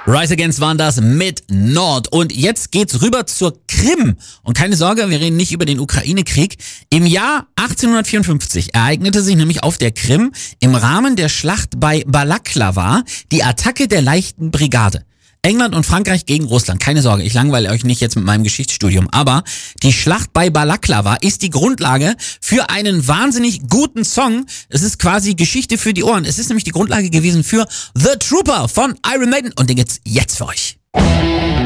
Rise Against waren das mit Nord. Und jetzt geht's rüber zur Krim. Und keine Sorge, wir reden nicht über den Ukraine-Krieg. Im Jahr 1854 ereignete sich nämlich auf der Krim im Rahmen der Schlacht bei Balaklava die Attacke der leichten Brigade. England und Frankreich gegen Russland. Keine Sorge, ich langweile euch nicht jetzt mit meinem Geschichtsstudium. Aber die Schlacht bei Balaklava ist die Grundlage für einen wahnsinnig guten Song. Es ist quasi Geschichte für die Ohren. Es ist nämlich die Grundlage gewesen für The Trooper von Iron Maiden. Und den gibt's jetzt für euch.